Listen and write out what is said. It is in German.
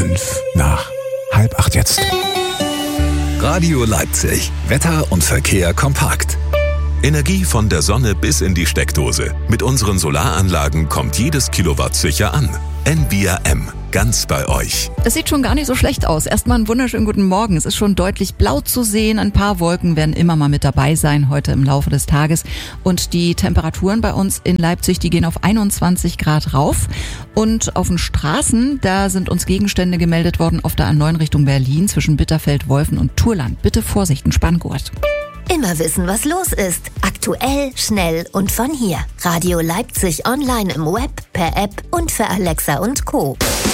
7:05 jetzt. Radio Leipzig. Wetter und Verkehr kompakt. Energie von der Sonne bis in die Steckdose. Mit unseren Solaranlagen kommt jedes Kilowatt sicher an. NBRM. Ganz bei euch. Es sieht schon gar nicht so schlecht aus. Erstmal einen wunderschönen guten Morgen. Es ist schon deutlich blau zu sehen. Ein paar Wolken werden immer mal mit dabei sein heute im Laufe des Tages. Und die Temperaturen bei uns in Leipzig, die gehen auf 21 Grad rauf. Und auf den Straßen, da sind uns Gegenstände gemeldet worden auf der A9 Richtung Berlin zwischen Bitterfeld, Wolfen und Thurland. Bitte Vorsicht, ein Spanngurt. Immer wissen, was los ist. Aktuell, schnell und von hier. Radio Leipzig online im Web, per App und für Alexa und Co.